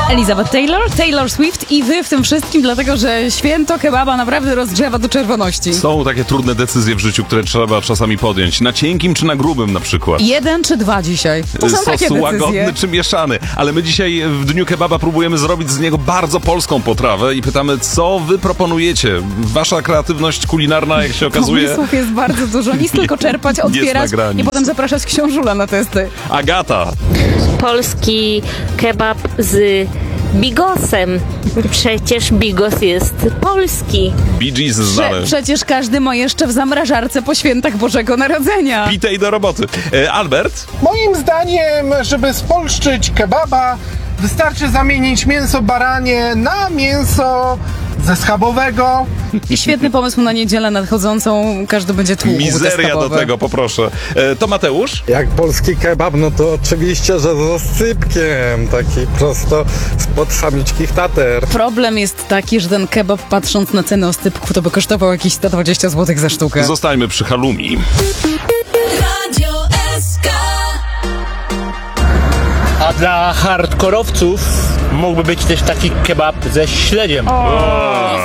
Elizabeth Taylor, Taylor Swift i wy w tym wszystkim, dlatego że święto kebaba naprawdę rozgrzewa do czerwoności. Są takie trudne decyzje w życiu, które trzeba czasami podjąć. Na cienkim czy na grubym na przykład. 1 czy 2 dzisiaj. To są takie Sos decyzje. łagodny czy mieszany. Ale my dzisiaj w Dniu Kebaba próbujemy zrobić z niego bardzo polską potrawę i pytamy, co wy proponujecie? Wasza kreatywność kulinarna, jak się okazuje... Pomysłów jest bardzo dużo. Nic tylko czerpać, otwierać i potem zapraszać książula na testy. Agata. Polski kebab z bigosem. Przecież bigos jest polski. Bee Gees znamy. Przecież każdy ma jeszcze w zamrażarce po świętach Bożego Narodzenia. Pitej i do roboty. Albert? Moim zdaniem, żeby spolszczyć kebaba, wystarczy zamienić mięso baranie na mięso ze schabowego. I świetny pomysł na niedzielę nadchodzącą. Każdy będzie tłukł te Mizeria do schabowe. tego, poproszę. To Mateusz? Jak polski kebab, no to oczywiście, że z zasypkiem, taki prosto spod samiczkich tater. Problem jest taki, że ten kebab, patrząc na cenę oscypków, to by kosztował jakieś 120 zł za sztukę. Zostańmy przy halloumi. Radio SK. A dla hardkorowców mógłby być też taki kebab ze śledziem.